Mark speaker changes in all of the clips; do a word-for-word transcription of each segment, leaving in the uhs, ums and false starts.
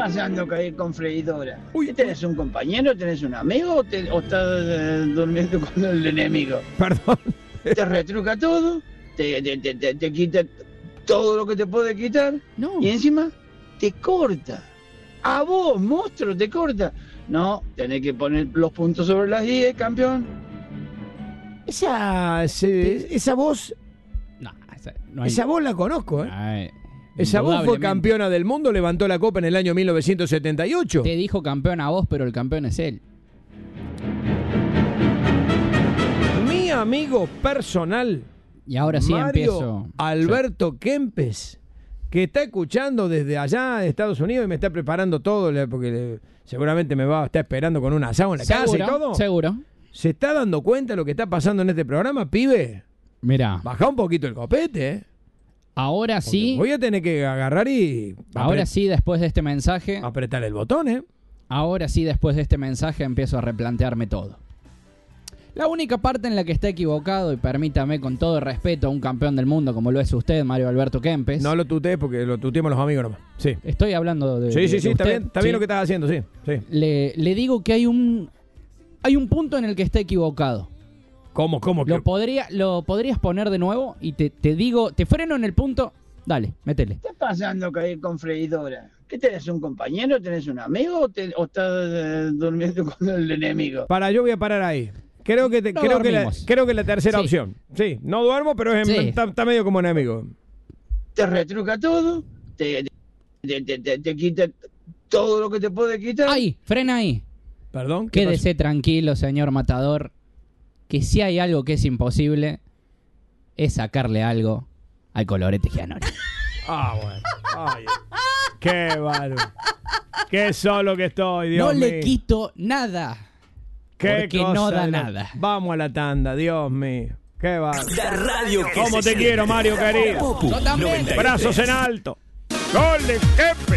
Speaker 1: pasando ahí con freidora? Uy, ¿tenés un compañero, tenés un amigo o, te, o estás eh, durmiendo con el enemigo?
Speaker 2: Perdón.
Speaker 1: Te retruca todo, te, te, te, te, te quita todo lo que te puede quitar
Speaker 3: no.
Speaker 1: y encima te corta. A vos, monstruo, te corta. No, tenés que poner los puntos sobre las i, campeón.
Speaker 2: Esa, se, esa voz,
Speaker 3: no, esa, no hay...
Speaker 2: esa voz la conozco, ¿eh?
Speaker 3: Ay,
Speaker 2: esa voz fue campeona del mundo, levantó la copa en el año mil novecientos setenta y ocho.
Speaker 3: Te dijo campeón a vos, pero el campeón es él.
Speaker 2: Mi amigo personal.
Speaker 3: Y ahora sí
Speaker 2: Mario
Speaker 3: empiezo.
Speaker 2: Alberto sí. Kempes, que está escuchando desde allá de Estados Unidos y me está preparando todo, porque seguramente me va a estar esperando con un asado en la
Speaker 3: ¿Seguro?
Speaker 2: casa y todo.
Speaker 3: Seguro.
Speaker 2: ¿Se está dando cuenta de lo que está pasando en este programa, pibe?
Speaker 3: Mirá.
Speaker 2: Baja un poquito el copete, ¿eh?
Speaker 3: Ahora
Speaker 2: Porque
Speaker 3: sí.
Speaker 2: voy a tener que agarrar y...
Speaker 3: Ahora sí, después de este mensaje...
Speaker 2: Apretar el botón, ¿eh?
Speaker 3: Ahora sí, después de este mensaje, empiezo a replantearme todo. La única parte en la que está equivocado, y permítame con todo respeto a un campeón del mundo como lo es usted, Mario Alberto Kempes.
Speaker 2: No lo tutees porque lo tuteemos los amigos nomás. Sí.
Speaker 3: Estoy hablando de.
Speaker 2: Sí,
Speaker 3: de,
Speaker 2: sí,
Speaker 3: de
Speaker 2: sí,
Speaker 3: usted.
Speaker 2: está bien, está
Speaker 3: sí.
Speaker 2: bien lo que estás haciendo, sí. sí.
Speaker 3: Le, le digo que hay un. Hay un punto en el que está equivocado.
Speaker 2: ¿Cómo, cómo?
Speaker 3: Lo, podría, lo podrías poner de nuevo y te, te digo, te freno en el punto. Dale, métele.
Speaker 1: ¿Qué está pasando ahí con freidora? ¿Qué tenés, un compañero, tenés un amigo o, te, o estás eh, durmiendo con el enemigo?
Speaker 2: Para, yo voy a parar ahí. Creo que, te,
Speaker 3: no
Speaker 2: creo, que la, creo que la tercera
Speaker 3: sí.
Speaker 2: opción. Sí, no duermo, pero es,
Speaker 3: sí.
Speaker 2: está, está medio como enemigo.
Speaker 1: Te retruca todo, te, te, te, te, te quita todo lo que te puede quitar.
Speaker 3: Ahí, frena ahí.
Speaker 2: Perdón.
Speaker 3: Quédese tranquilo, señor matador, que si hay algo que es imposible, es sacarle algo al colorete Gianoli.
Speaker 2: Ah, bueno. Ay, qué malo. Qué solo que estoy, Dios
Speaker 3: No
Speaker 2: mío.
Speaker 3: le quito nada.
Speaker 2: Qué
Speaker 3: porque no da
Speaker 2: la...
Speaker 3: nada.
Speaker 2: Vamos a la tanda, Dios mío. Qué va.
Speaker 4: La radio que
Speaker 2: ¿Cómo
Speaker 4: se
Speaker 2: te quiero, Mario querido?
Speaker 3: Yo también.
Speaker 2: Brazos en alto. Gol de Kempes.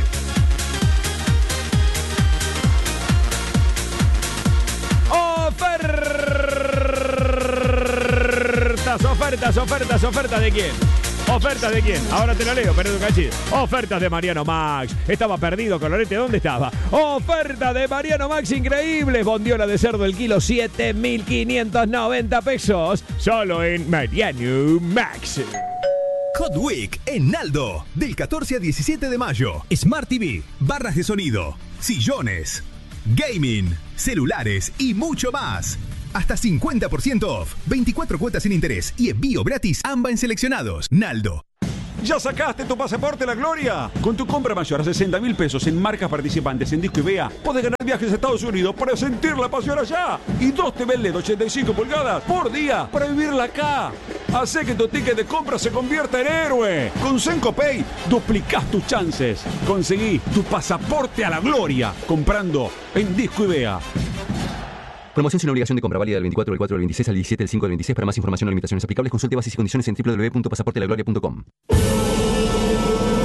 Speaker 2: Ofertas, ofertas, ofertas, ofertas de quién. ¿Ofertas de quién? Ahora te lo leo, pero cachito. Ofertas de Mariano Max. Estaba perdido, Colorete, ¿dónde estaba? Oferta de Mariano Max, increíble. Bondiola de cerdo el kilo, siete mil quinientos noventa pesos. Solo en Mariano Max.
Speaker 4: Hot Week en Naldo. Del catorce al diecisiete de mayo. Smart T V, barras de sonido, sillones, gaming, celulares y mucho más. Hasta cincuenta por ciento off, veinticuatro cuotas sin interés y envío gratis AMBA en seleccionados. Naldo.
Speaker 5: ¿Ya sacaste tu pasaporte a la gloria? Con tu compra mayor a sesenta mil pesos en marcas participantes en Disco y Vea, podés ganar viajes a Estados Unidos para sentir la pasión allá. Y dos T V L E D ochenta y cinco pulgadas por día para vivirla acá. Hacé que tu ticket de compra se convierta en héroe. Con Sencopay duplicás tus chances. Conseguí tu pasaporte a la gloria comprando en Disco y Vea.
Speaker 6: Promoción sin obligación de compra, válida del veinticuatro del cuatro del veintiséis al diecisiete del cinco del veintiséis. Para más información o limitaciones aplicables, consulte bases y condiciones en doble u doble u doble u punto pasaporte la gloria punto com.